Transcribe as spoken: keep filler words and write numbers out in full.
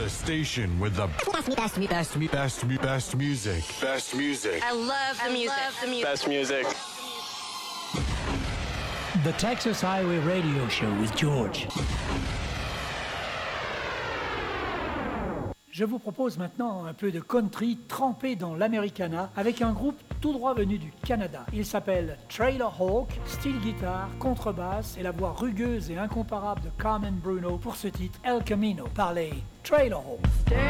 The station with the best, best, best, best, best, best music. Best music. I love the music. Love the music. Best music. The Texas Highway Radio Show with George. Je vous propose maintenant un peu de country trempé dans l'Americana avec un groupe tout droit venu du Canada. Il s'appelle Trailer Hawk, style guitare, contrebasse et la voix rugueuse et incomparable de Carmen Bruno pour ce titre El Camino par les Trailer Hawk.